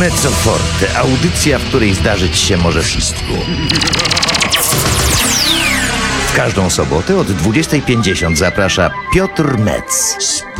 Mezzo Forte, audycja, w której zdarzyć się może wszystko. W każdą sobotę od 20:50 zaprasza Piotr Metz.